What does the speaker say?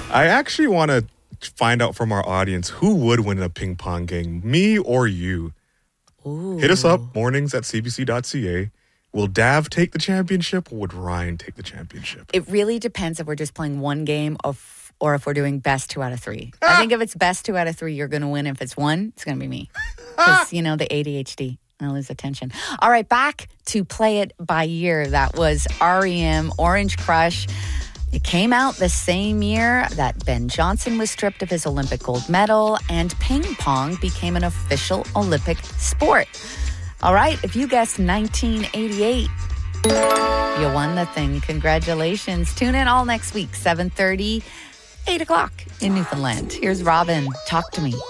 I actually want to find out from our audience who would win a ping pong game, me or you. Ooh. Hit us up, mornings@cbc.ca. Will Dav take the championship or would Ryan take the championship? It really depends if we're just playing one game or if we're doing best 2 out of 3. I think if it's best 2 out of 3, you're going to win. If it's 1, it's going to be me. Because, you know, the ADHD. I lose attention. All right, back to Play It By Year. That was REM, Orange Crush. It came out the same year that Ben Johnson was stripped of his Olympic gold medal and ping pong became an official Olympic sport. All right, if you guessed 1988, you won the thing. Congratulations. Tune in all next week, 7:30, 8 o'clock in Newfoundland. Here's Robin. Talk to me.